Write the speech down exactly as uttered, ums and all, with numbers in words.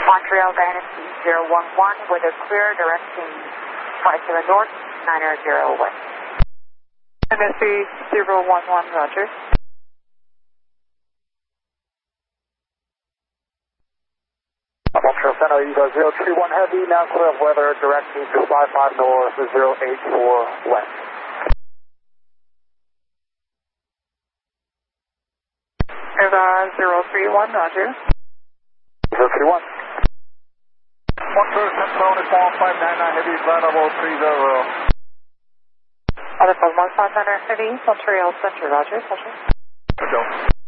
Montreal Dynasty zero one one, weather clear, directing five seven north, niner zero west. Dynasty zero one one, roger. Montreal Center, Eagle zero three one Heavy, now clear of weather, directing to five five north, zero eight four west. Eva zero three one, roger. zero three one. Montreal Center, small five nine nine Heavy, flight level three zero. Alpha one five nine nine Heavy, Montreal Center, roger. Roger. Roger.